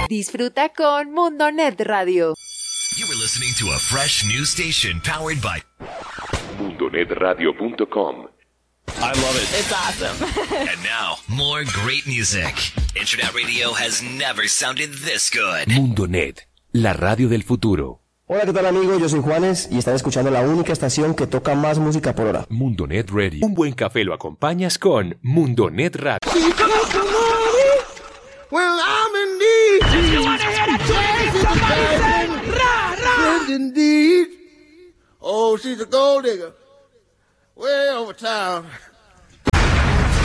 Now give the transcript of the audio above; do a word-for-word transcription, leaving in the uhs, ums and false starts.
Disfruta con Mundonet Radio. You were listening to a fresh new station powered by mundonet radio punto com. I love it. It's awesome. And now, more great music. Internet radio has never sounded this good. Mundonet, la radio del futuro. Hola, ¿qué tal amigos? Yo soy Juanes y están escuchando la única estación que toca más música por hora. Mundonet Radio. Un buen café lo acompañas con Mundonet Radio. Well, I'm in need. You want to hear that jazz? Somebody sing, rah, rah. Yes, indeed. Oh, she's a gold digger. Way over town.